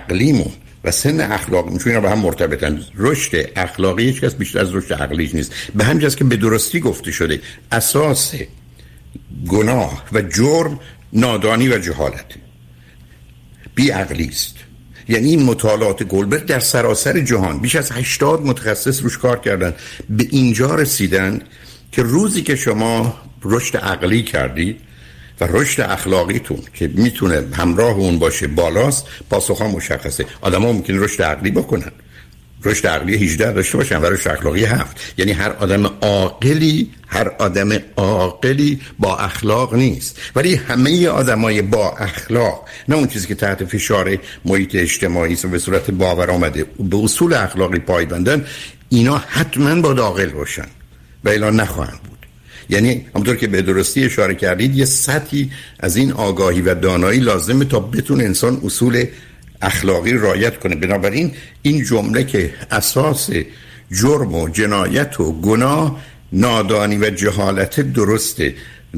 عقلیمون و سن اخلاقی چون اینا با هم مرتبطن. رشد اخلاقی هیچ کس بیشتر از رشد عقلیش نیست. به همین جاست که به درستی گفته شده اساس گناه و جرم نادانی و جهالت، بی عقلی است. یعنی این مطالعات گلبرگ در سراسر جهان بیش از 80 متخصص روش کار کردن، به اینجا رسیدن که روزی که شما رشد عقلی کردید و رشد اخلاقیتون که میتونه همراه اون باشه بالاست، پاسخها مشخصه. آدم‌ها ممکنه رشد عقلی بکنن، رشد عقلی 18 داشته باشن و رشد اخلاقی 7. یعنی هر آدم عاقلی با اخلاق نیست، ولی همه آدمای با اخلاق، نه اون چیزی که تحت فشار محیط اجتماعی است و به صورت باور آمده به اصول اخلاقی پایبندن، اینا حتما با عاقل باشن و الا نخواهند بود. یعنی همونطور که به درستی اشاره کردید یه سطحی از این آگاهی و دانایی لازمه تا بتونه انسان اصول اخلاقی رعایت کنه. بنابراین این جمله که اساس جرم و جنایت و گناه نادانی و جهالت درسته،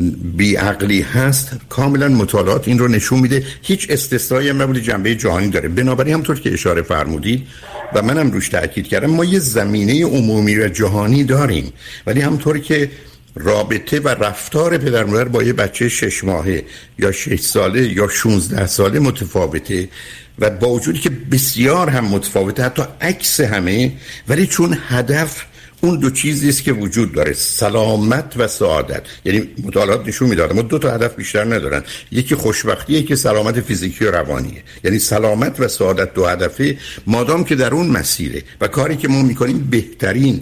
بیعقلی هست، کاملا مطالعات این رو نشون میده. هیچ استثنایی هم نبوده، جنبه جهانی داره. بنابراین همونطور که اشاره فرمودید و منم روش تاکید کردم، ما یه زمینه عمومی و جهانی داریم، ولی همونطور که رابطه و رفتار پدر مادر با یه بچه 6 ماهه یا 6 ساله یا 16 ساله متفاوته و با وجودی که بسیار هم متفاوته، حتی عکس همه، ولی چون هدف اون دو چیزی است که وجود داره، سلامت و سعادت. یعنی مطالعات نشون میداد ما 2 تا هدف بیشتر ندارن، یکی خوشبختیه که سلامت فیزیکی و روانیه. یعنی سلامت و سعادت 2 هدفه، مادام که در اون مسیره و کاری که ما میکنیم بهترین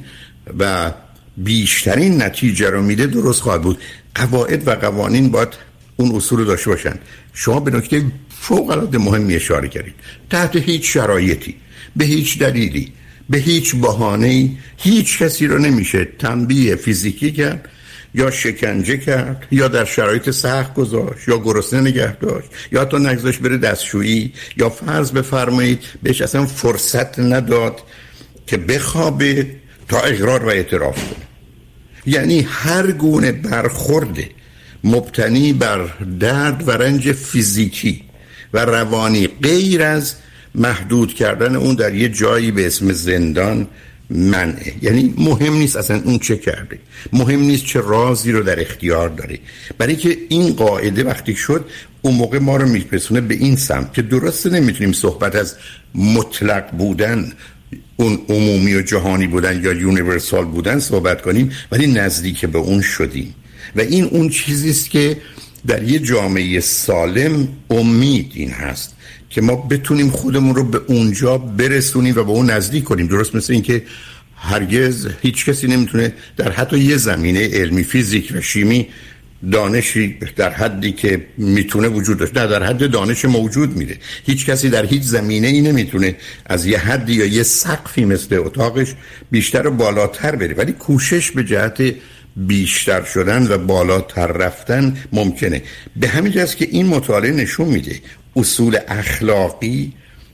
و بیشترین نتیجه رو میده، درست خواهد بود. قواعد و قوانین باید اون اصول رو داشته باشن. شما به نکته فوق العاده مهمی اشاره کردید. تحت هیچ شرایطی، به هیچ دلیلی، به هیچ بهانه‌ای هیچ کسی رو نمیشه تنبیه فیزیکی کرد یا شکنجه کرد یا در شرایط سخت گذاشت یا گرسنه نگه داشت یا حتی نگذاشت بره دستشویی یا فرض بفرمایید بهش اصلا فرصت نداد که بخوابه تا اقرار و اعتراف کنه. یعنی هر گونه برخورد مبتنی بر درد و رنج فیزیکی و روانی غیر از محدود کردن اون در یه جایی به اسم زندان منعه. یعنی مهم نیست اصلا اون چه کرده، مهم نیست چه رازی رو در اختیار داره، برای که این قاعده وقتی شد اون موقع ما رو میپرسونه به این سمت که درسته نمیتونیم صحبت از مطلق بودن، اون عمومی و جهانی بودن یا یونیورسال بودن صحبت کنیم، ولی نزدیک به اون شدیم. و این اون چیزیست که در یه جامعه سالم امید این هست که ما بتونیم خودمون رو به اونجا برسونیم و به اون نزدیک کنیم. درست مثل این که هرگز هیچ کسی نمیتونه در حتی یه زمینه علمی، فیزیک و شیمی دانشی در حدی که میتونه وجود داشت، نه در حد دانش موجود میره. هیچ کسی در هیچ زمینه ای نمیتونه از یه حدی یا یه سقفی مثل اتاقش بیشتر و بالاتر بره، ولی کوشش به جهت بیشتر شدن و بالاتر رفتن ممکنه. به همین جاست که این مطالعه نشون میده اصول اخلاقی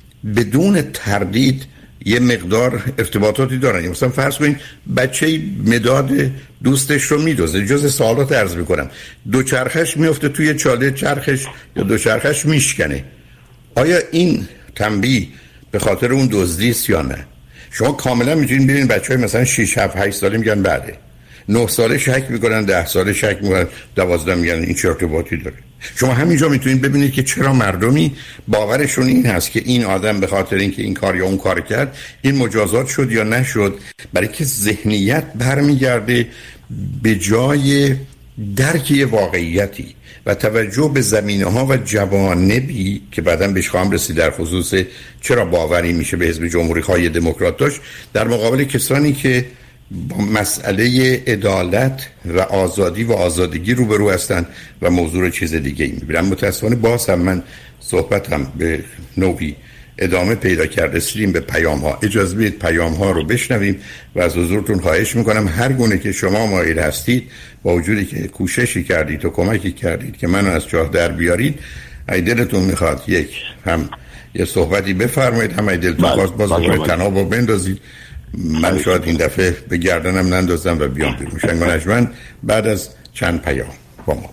بدون تردید یه مقدار ارتباطاتی دارن. مثلا فرض کنید بچه مداد دوستش رو میدوزه، جز سوالات عرض میکنم، دوچرخش میفته توی چاله چرخش یا دوچرخش میشکنه، آیا این تنبیه به خاطر اون دزدی است یا نه؟ شما کاملا میتونید ببینید بچهای مثلا 6 7 8 ساله میگن بله، 9 ساله شک میکنن، 10 ساله شک میکنن، 12 میگن این چه ارتباطی داره. شما همینجا میتونید ببینید که چرا مردمی باورشون این هست که این آدم به خاطر اینکه این کار یا اون کار کرد این مجازات شد یا نشد، برای که ذهنیت برمیگرده به جای درک واقعیتی و توجه به زمینه‌ها و جوانبی که بعداً بهش خواهم رسید در خصوص چرا باوری میشه به حزب جمهوری‌خواه دموکرات داشت در مقابل کسانی که با مسئله عدالت و آزادی و آزادگی روبرو هستند و موضوع چیز دیگه ای میبینم. متاسفانه باز هم من صحبتم به نوعی ادامه پیدا کرده. رسیدیم به پیام ها. اجازه بدید پیام ها رو بشنویم و از حضورتون خواهش میکنم هر گونه که شما مایل هستید، با وجودی که کوششی کردید و کمکی کردید که منو از جاه در بیارید، اگه دلتون میخواد هم یه صحبتی بفرمایید، هم اگه دلتون خواست باز دوباره تنابو بندازید. من شاید این دفعه به گردنم نندازم و بیام بیرون. شنگ و نجمن بعد از چند پیام با ما.